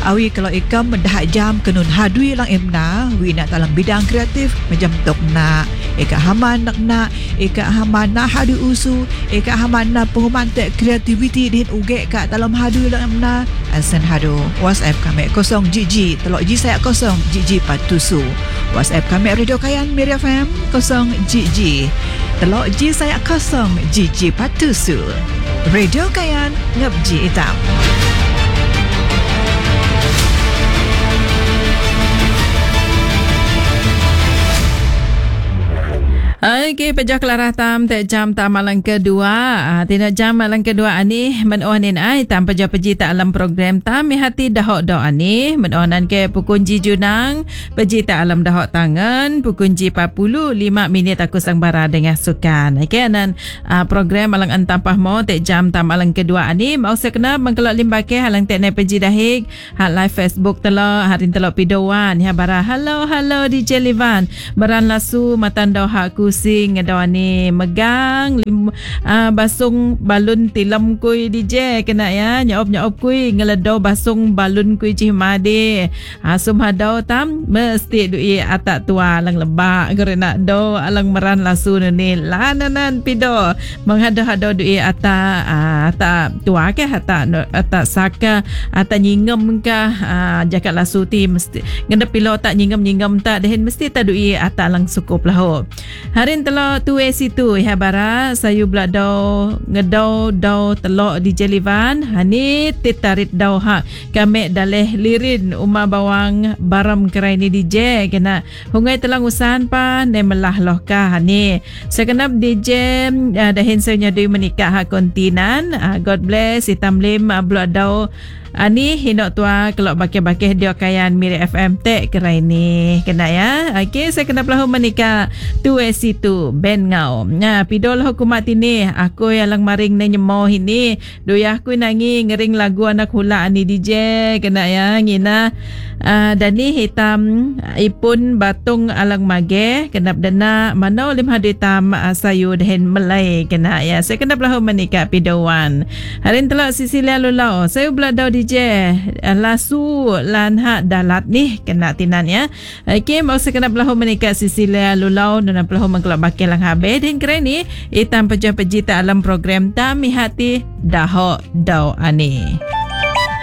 Awi kalau ikam mendahat jam kenun hadui lang emna, wi nak dalam bidang kreatif macam tok nak. Eka haman nak, eka haman na hadu usu, eka haman na pengumantek kreativiti din uge kat dalam hadu lang emna. Asen hadu. WhatsApp kami 0 GG, telok G saya 0 GG patusu. WhatsApp kami Radio Kayan Miri FM 0 GG. Telok G saya 0 GG patusu. Radio Kayan ngabji hitam. Okey, pejah kelarah tam tak jam tak malam kedua. Tidak jam malam kedua ani menonin ai tam pejah peji tak alam program tam mi hati dahok doa ni menonan ke pukunji junang peji tak alam dahok tangan pukunji 45 minit aku sang bara dengan sukan. Okey nan program malang antampah mo tak jam tam malam kedua ani mau sekena mengkelok limbake halang tak naik peji dahik hak live Facebook telok harin telok pidowan ya bara hello DJ Livan baran lasu matando hak sing ngedawani megang basung balun tilam kuy DJ kena ya nyop kuy ngeledo basung balun kuy cihmade asum hadau tam mesti dui atak tua lang lebak gerena do alang meran lasu ni lananan pido menghado-hado dui atak tua ke atak saka atak nyingem ka jakat lasu ti mesti ngendep pilo tak nyingem tak dehen mesti tak dui atak lang sukup lah harin telok tuwe situ ya bara sayu bladau ngedau dau telok di Jelivan hani titarit dau ha kami daleh lirin uma bawang baram kerai ni DJ kena hungai telang usan pa ne melah loh ka hani sekenap DJ dahin saya nyadui menikah ha kontinan God bless hitam lim bladau ani hinok tua kelok bakeh-bakeh dia kayan Miri FM tek kerai ni kena ya. Okey saya kena pelahu menikah tuwe situ ben ngau nah pidol hukumat ini aku yang lang maring na nyemo ini doyah aku nangi ngering lagu anak hula ani DJ kena ya ngina dani hitam ipun batung alang mage kenap dana manau lim haditam sayu dehen melai kena ya saya kena pelahu menikah pidowan harin telok Sisilia lulau saya beladau DJ lasu lan hak dalat ni kena tinan ya. Okey mau saya kena pelahu menikah Sisilia lulau dan pelahu mengkelak bakil lang habe din keren ni itam pejah-peji tak alam program tam mi hati dahok dau ani.